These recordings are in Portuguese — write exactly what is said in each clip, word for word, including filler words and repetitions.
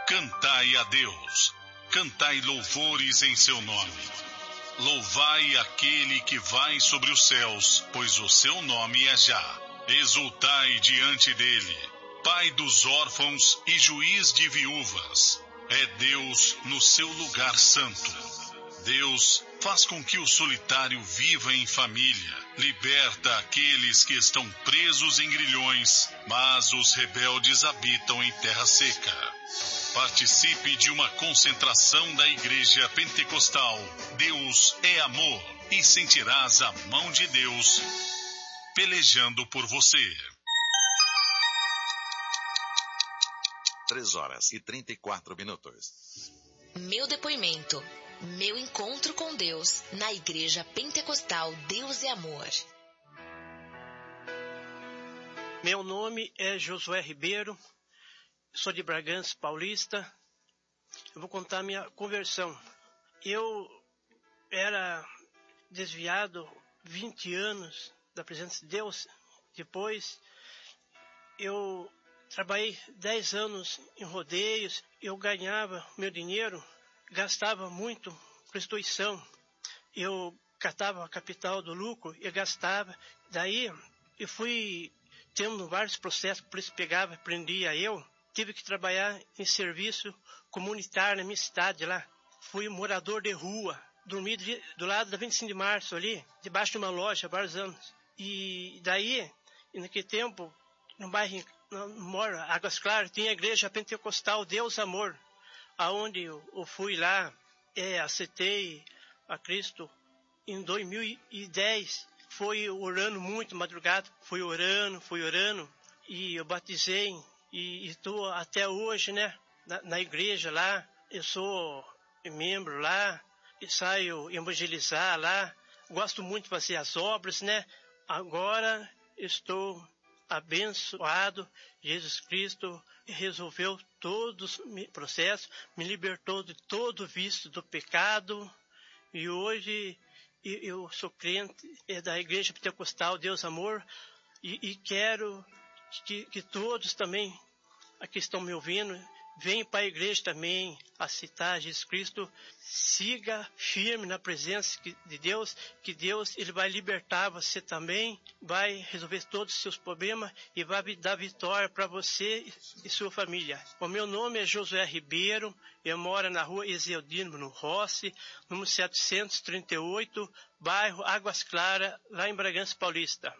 Cantai a Deus, cantai louvores em seu nome. Louvai aquele que vai sobre os céus, pois o seu nome é Já. Exultai diante dele, Pai dos órfãos e juiz de viúvas. É Deus no seu lugar santo. Deus faz com que o solitário viva em família, liberta aqueles que estão presos em grilhões, mas os rebeldes habitam em terra seca. Participe de uma concentração da Igreja Pentecostal Deus é Amor e sentirás a mão de Deus pelejando por você. três horas e trinta e quatro minutos. Meu depoimento. Meu encontro com Deus na Igreja Pentecostal Deus é Amor. Meu nome é Josué Ribeiro, sou de Bragança Paulista. Eu vou contar minha conversão. Eu era desviado vinte anos da presença de Deus. Depois eu trabalhei dez anos em rodeios. Eu ganhava meu dinheiro, gastava muito prostituição. Eu catava a capital do lucro e gastava. Daí eu fui tendo vários processos, por isso pegava, prendia eu. Tive que trabalhar em serviço comunitário na minha cidade lá. Fui morador de rua, dormi de, do lado da vinte e cinco de março ali, debaixo de uma loja há vários anos. E daí, naquele tempo, no bairro moro, Águas Claras, tinha a Igreja Pentecostal Deus Amor, aonde eu, eu fui lá, é, aceitei a Cristo em dois mil e dez. Foi orando muito, madrugada, fui orando, fui orando, e eu batizei, e estou até hoje, né, na, na igreja lá. Eu sou membro lá, e saio evangelizar lá, gosto muito de fazer as obras, né. Agora estou abençoado. Jesus Cristo resolveu todos os processos, me libertou de todo o vício do pecado, e hoje eu sou crente da Igreja Pentecostal Deus Amor, e, e quero que, que todos também aqui estão me ouvindo, venham para a igreja também, aceitar Jesus Cristo, siga firme na presença de Deus, que Deus ele vai libertar você também, vai resolver todos os seus problemas e vai dar vitória para você e sua família. O meu nome é Josué Ribeiro, eu moro na rua Ezeldino, no Rossi, número setecentos e trinta e oito, bairro Águas Claras, lá em Bragança Paulista.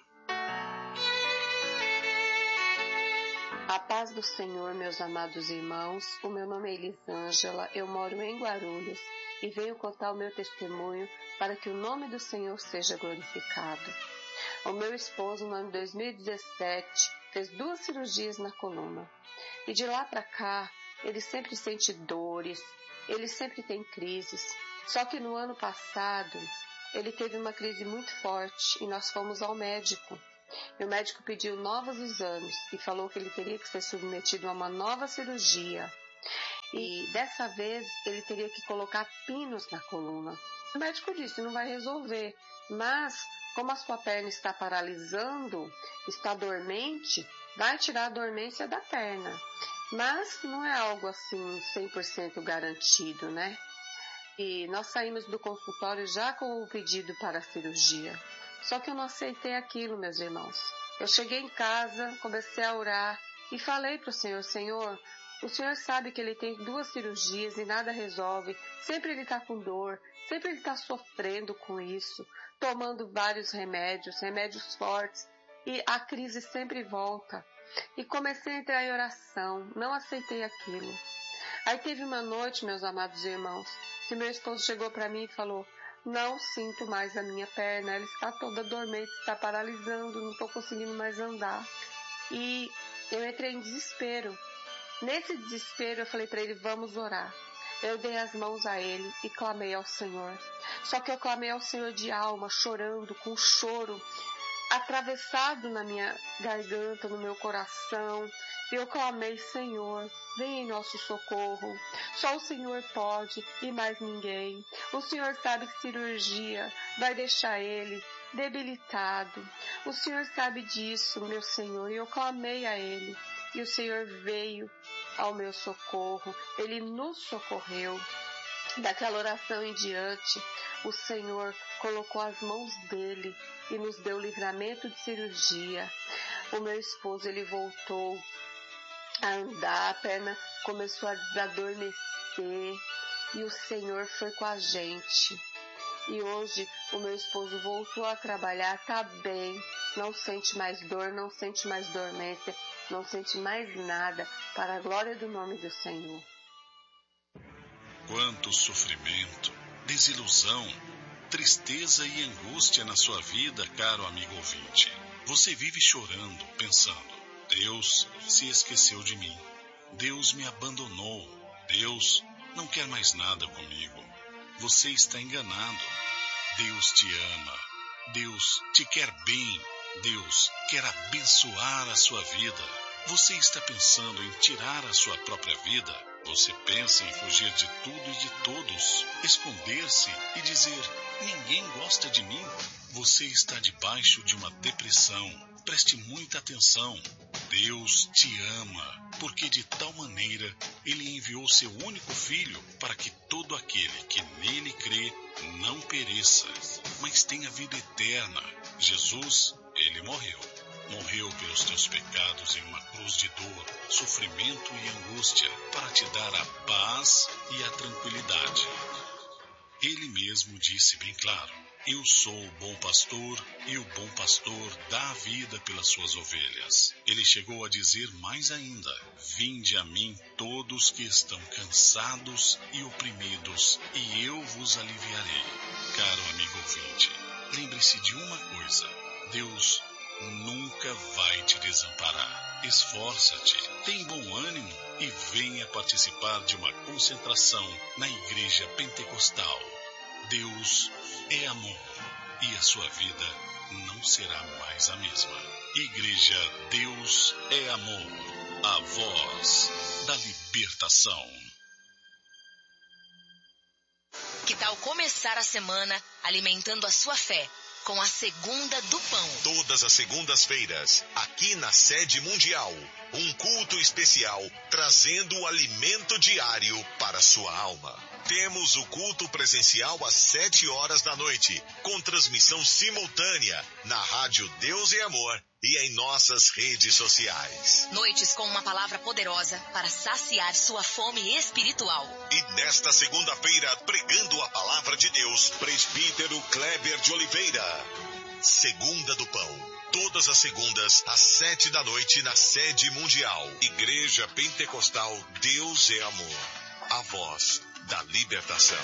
A paz do Senhor, meus amados irmãos. O meu nome é Elisângela, eu moro em Guarulhos e venho contar o meu testemunho para que o nome do Senhor seja glorificado. O meu esposo, no ano de dois mil e dezessete, fez duas cirurgias na coluna. E de lá para cá, ele sempre sente dores, ele sempre tem crises. Só que no ano passado, ele teve uma crise muito forte e nós fomos ao médico. E o médico pediu novos exames e falou que ele teria que ser submetido a uma nova cirurgia. E dessa vez ele teria que colocar pinos na coluna. O médico disse, não vai resolver, mas como a sua perna está paralisando, está dormente, vai tirar a dormência da perna. Mas não é algo assim cem por cento garantido, né? E nós saímos do consultório já com o pedido para a cirurgia. Só que eu não aceitei aquilo, meus irmãos. Eu cheguei em casa, comecei a orar e falei para o Senhor, Senhor, o Senhor sabe que ele tem duas cirurgias e nada resolve. Sempre ele está com dor, sempre ele está sofrendo com isso, tomando vários remédios, remédios fortes, e a crise sempre volta. E comecei a entrar em oração, não aceitei aquilo. Aí teve uma noite, meus amados irmãos, que meu esposo chegou para mim e falou, não sinto mais a minha perna, ela está toda dormente, está paralisando, não estou conseguindo mais andar. E eu entrei em desespero. Nesse desespero eu falei para ele, vamos orar. Eu dei as mãos a ele e clamei ao Senhor. Só que eu clamei ao Senhor de alma, chorando, com choro atravessado na minha garganta, no meu coração. Eu clamei, Senhor, vem em nosso socorro. Só o Senhor pode e mais ninguém. O Senhor sabe que cirurgia vai deixar ele debilitado. O Senhor sabe disso, meu Senhor. E eu clamei a ele. e o Senhor veio ao meu socorro, Ele nos socorreu. Daquela oração em diante, o Senhor colocou as mãos dele e nos deu livramento de cirurgia. O meu esposo, ele voltou a andar, a perna começou a desadormecer e o Senhor foi com a gente. E hoje o meu esposo voltou a trabalhar, tá bem, não sente mais dor, não sente mais dormência, não sente mais nada, para a glória do nome do Senhor. Quanto sofrimento, desilusão, tristeza e angústia na sua vida, caro amigo ouvinte. Você vive chorando, pensando, Deus se esqueceu de mim, Deus me abandonou, Deus não quer mais nada comigo. Você está enganado. Deus te ama, Deus te quer bem, Deus quer abençoar a sua vida. Você está pensando em tirar a sua própria vida? Você pensa em fugir de tudo e de todos, esconder-se e dizer, ninguém gosta de mim? Você está debaixo de uma depressão. Preste muita atenção. Deus te ama, porque de tal maneira Ele enviou seu único Filho para que todo aquele que nele crê não pereça, mas tenha vida eterna. Jesus, Ele morreu. Morreu pelos teus pecados em uma cruz de dor, sofrimento e angústia, para te dar a paz e a tranquilidade. Ele mesmo disse bem claro, eu sou o bom pastor e o bom pastor dá a vida pelas suas ovelhas. Ele chegou a dizer mais ainda, vinde a mim todos que estão cansados e oprimidos, e eu vos aliviarei. Caro amigo ouvinte, lembre-se de uma coisa, Deus nunca vai te desamparar. Esforça-te, tem bom ânimo e venha participar de uma concentração na Igreja Pentecostal. Deus é amor e a sua vida não será mais a mesma. Igreja Deus é Amor, a voz da libertação. Que tal começar a semana alimentando a sua fé com a Segunda do Pão? Todas as segundas-feiras, aqui na Sede Mundial, um culto especial trazendo o alimento diário para sua alma. Temos o culto presencial às sete horas da noite, com transmissão simultânea na Rádio Deus e Amor e em nossas redes sociais. Noites com uma palavra poderosa para saciar sua fome espiritual. E nesta segunda-feira, pregando a palavra de Deus, presbítero Kleber de Oliveira. Segunda do Pão. Todas as segundas, às sete da noite, na Sede Mundial. Igreja Pentecostal Deus é Amor. A voz da libertação.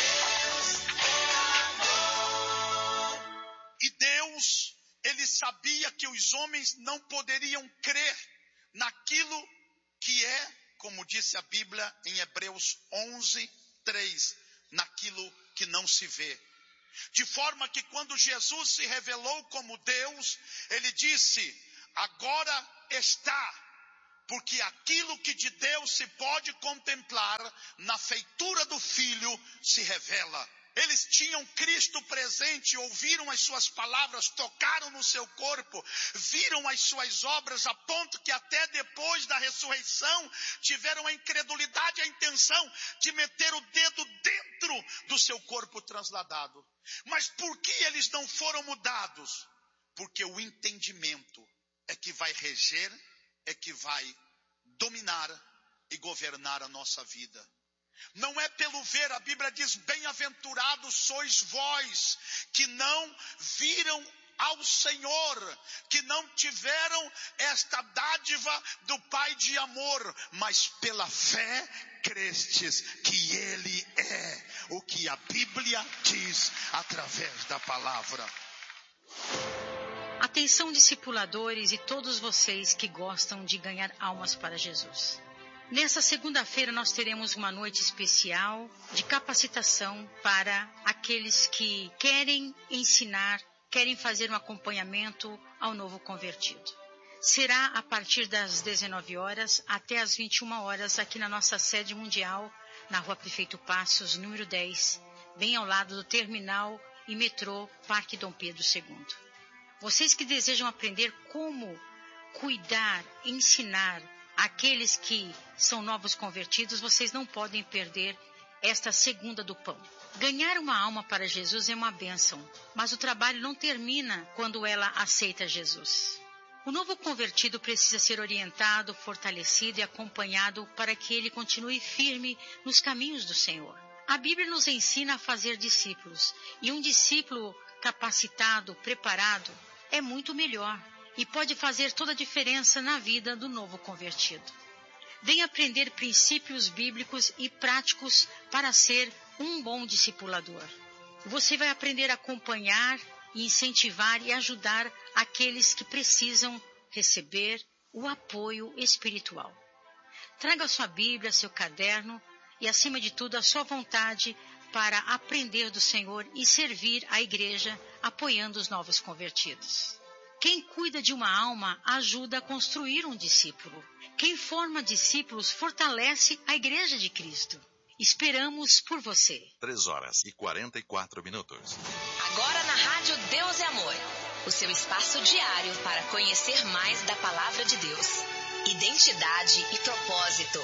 E Deus, Ele sabia que os homens não poderiam crer naquilo que é, como disse a Bíblia em Hebreus onze, três, naquilo que não se vê. De forma que quando Jesus se revelou como Deus, Ele disse, agora está. Porque aquilo que de Deus se pode contemplar, na feitura do Filho, se revela. Eles tinham Cristo presente, ouviram as suas palavras, tocaram no seu corpo, viram as suas obras, a ponto que até depois da ressurreição, tiveram a incredulidade e a intenção de meter o dedo dentro do seu corpo transladado. Mas por que eles não foram mudados? Porque o entendimento é que vai reger, é que vai dominar e governar a nossa vida. Não é pelo ver, a Bíblia diz, bem-aventurados sois vós, que não viram ao Senhor, que não tiveram esta dádiva do Pai de amor, mas pela fé crestes que Ele é o que a Bíblia diz através da palavra. Atenção, discipuladores e todos vocês que gostam de ganhar almas para Jesus. Nessa segunda-feira nós teremos uma noite especial de capacitação para aqueles que querem ensinar, querem fazer um acompanhamento ao novo convertido. Será a partir das dezenove horas até as vinte e uma horas aqui na nossa sede mundial, na Rua Prefeito Passos, número dez, bem ao lado do terminal e metrô Parque Dom Pedro segundo. Vocês que desejam aprender como cuidar, ensinar aqueles que são novos convertidos, vocês não podem perder esta segunda do pão. Ganhar uma alma para Jesus é uma bênção, mas o trabalho não termina quando ela aceita Jesus. O novo convertido precisa ser orientado, fortalecido e acompanhado para que ele continue firme nos caminhos do Senhor. A Bíblia nos ensina a fazer discípulos, e um discípulo capacitado, preparado, é muito melhor e pode fazer toda a diferença na vida do novo convertido. Venha aprender princípios bíblicos e práticos para ser um bom discipulador. Você vai aprender a acompanhar e incentivar e ajudar aqueles que precisam receber o apoio espiritual. Traga sua Bíblia, seu caderno e, acima de tudo, a sua vontade para aprender do Senhor e servir a igreja apoiando os novos convertidos. Quem cuida de uma alma ajuda a construir um discípulo. Quem forma discípulos fortalece a igreja de Cristo. Esperamos por você. três horas e quarenta e quatro minutos. Agora na Rádio Deus é Amor, o seu espaço diário para conhecer mais da Palavra de Deus. Identidade e propósito.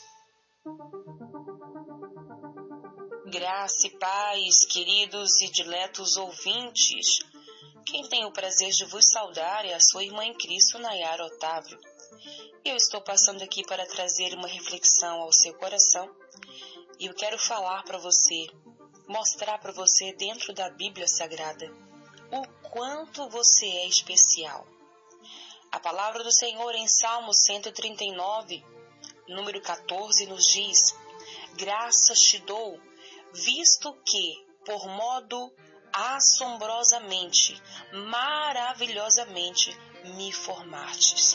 Graça e paz, queridos e diletos ouvintes. Quem tem o prazer de vos saudar é a sua irmã em Cristo, Nayara Otávio. Eu estou passando aqui para trazer uma reflexão ao seu coração. E eu quero falar para você, mostrar para você dentro da Bíblia Sagrada o quanto você é especial. A palavra do Senhor em Salmo cento e trinta e nove, número quatorze, nos diz: graças te dou, visto que, por modo assombrosamente, maravilhosamente me formastes.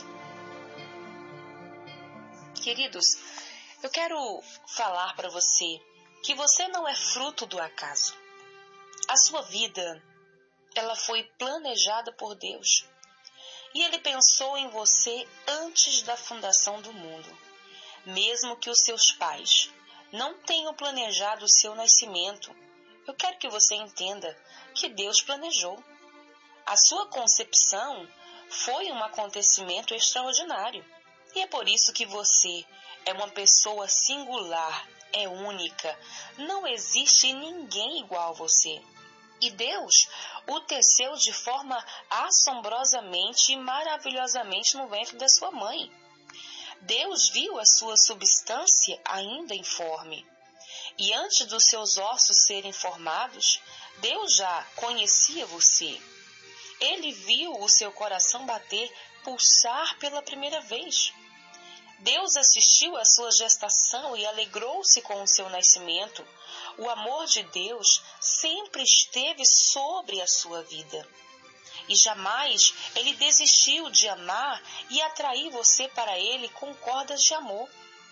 Queridos, eu quero falar para você que você não é fruto do acaso. A sua vida, ela foi planejada por Deus. E Ele pensou em você antes da fundação do mundo. Mesmo que os seus pais não tenham planejado o seu nascimento, eu quero que você entenda que Deus planejou. A sua concepção foi um acontecimento extraordinário. E é por isso que você é uma pessoa singular, é única. Não existe ninguém igual a você. E Deus o teceu de forma assombrosamente e maravilhosamente no ventre da sua mãe. Deus viu a sua substância ainda informe. E antes dos seus ossos serem formados, Deus já conhecia você. Ele viu o seu coração bater, pulsar pela primeira vez. Deus assistiu à sua gestação e alegrou-se com o seu nascimento. O amor de Deus sempre esteve sobre a sua vida. E jamais Ele desistiu de amar e atrair você para Ele com cordas de amor.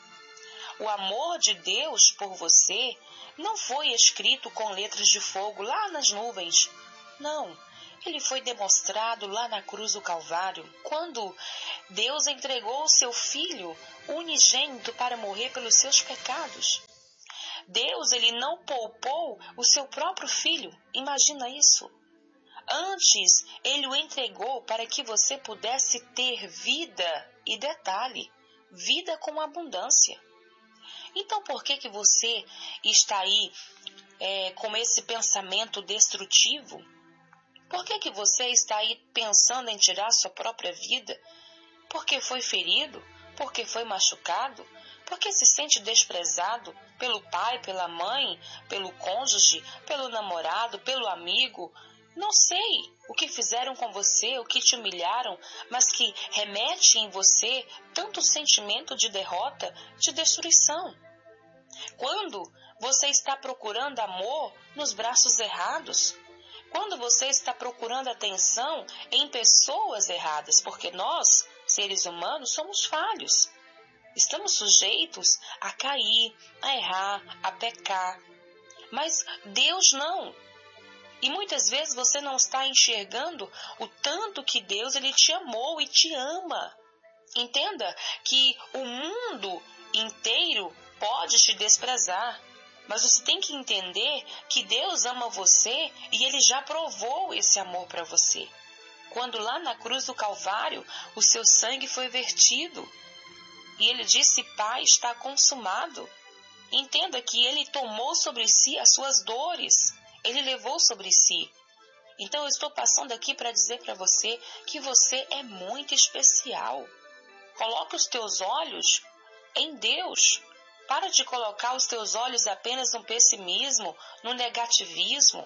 O amor de Deus por você não foi escrito com letras de fogo lá nas nuvens. Não, ele foi demonstrado lá na cruz do Calvário, quando Deus entregou o seu Filho unigênito para morrer pelos seus pecados. Deus, ele não poupou o seu próprio Filho. Imagina isso. Antes, ele o entregou para que você pudesse ter vida e, detalhe, vida com abundância. Então, por que que você está aí é, com esse pensamento destrutivo? Por que que você está aí pensando em tirar sua própria vida? Porque foi ferido? Porque foi machucado? Porque se sente desprezado pelo pai, pela mãe, pelo cônjuge, pelo namorado, pelo amigo? Não sei o que fizeram com você, o que te humilharam, mas que remete em você tanto sentimento de derrota, de destruição. Quando você está procurando amor nos braços errados, quando você está procurando atenção em pessoas erradas, porque nós, seres humanos, somos falhos. Estamos sujeitos a cair, a errar, a pecar. Mas Deus não. E muitas vezes você não está enxergando o tanto que Deus ele te amou e te ama. Entenda que o mundo inteiro pode te desprezar, mas você tem que entender que Deus ama você e Ele já provou esse amor para você. quando lá na cruz do Calvário o seu sangue foi vertido. E ele disse: Pai, está consumado. Entenda que ele tomou sobre si as suas dores. Ele levou sobre si. Então eu estou passando aqui para dizer para você que você é muito especial. Coloque os teus olhos em Deus. Para de colocar os teus olhos apenas no pessimismo, no negativismo.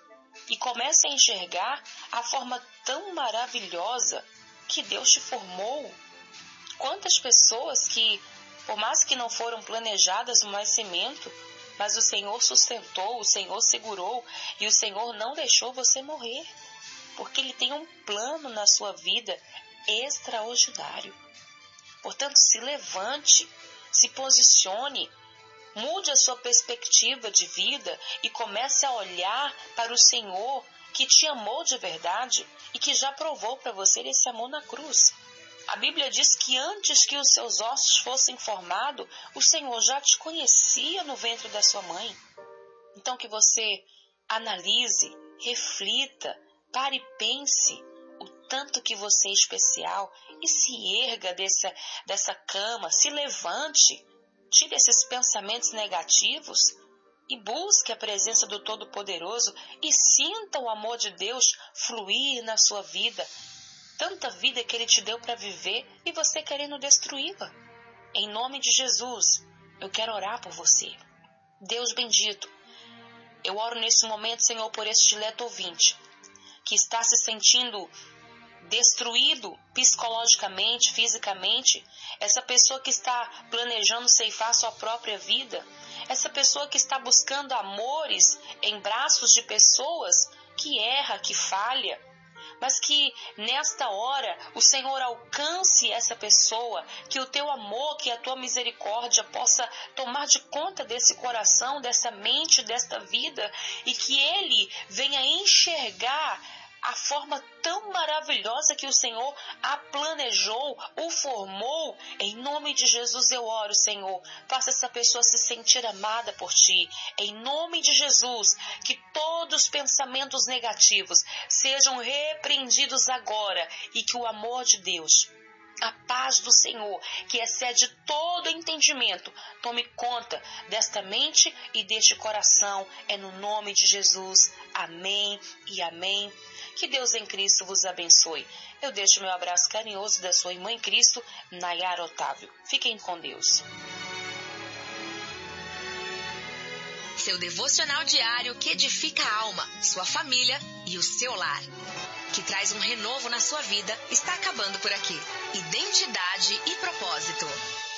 E comece a enxergar a forma tão maravilhosa que Deus te formou. Quantas pessoas que, por mais que não foram planejadas no nascimento, mas o Senhor sustentou, o Senhor segurou e o Senhor não deixou você morrer. Porque Ele tem um plano na sua vida extraordinário. Portanto, se levante, se posicione, mude a sua perspectiva de vida e comece a olhar para o Senhor que te amou de verdade e que já provou para você esse amor na cruz. A Bíblia diz que antes que os seus ossos fossem formados, o Senhor já te conhecia no ventre da sua mãe. Então que você analise, reflita, pare e pense o tanto que você é especial e se erga dessa, dessa cama, se levante, tire esses pensamentos negativos e busque a presença do Todo-Poderoso e sinta o amor de Deus fluir na sua vida. Tanta vida que Ele te deu para viver e você querendo destruí-la. Em nome de Jesus, eu quero orar por você. Deus bendito, eu oro nesse momento, Senhor, por esse dileto ouvinte que está se sentindo destruído psicologicamente, fisicamente, essa pessoa que está planejando ceifar sua própria vida, essa pessoa que está buscando amores em braços de pessoas que erra, que falha, mas que nesta hora o Senhor alcance essa pessoa, que o teu amor, que a tua misericórdia possa tomar de conta desse coração, dessa mente, desta vida, e que ele venha enxergar a forma tão maravilhosa que o Senhor a planejou, o formou. Em nome de Jesus eu oro, Senhor, faça essa pessoa se sentir amada por Ti. Em nome de Jesus, que todos os pensamentos negativos sejam repreendidos agora e que o amor de Deus, a paz do Senhor, que excede todo entendimento, tome conta desta mente e deste coração. É no nome de Jesus. Amém e amém. Que Deus em Cristo vos abençoe. Eu deixo meu abraço carinhoso da sua irmã em Cristo, Nayara Otávio. Fiquem com Deus. Seu devocional diário que edifica a alma, sua família e o seu lar. Que traz um renovo na sua vida, está acabando por aqui. Identidade e propósito.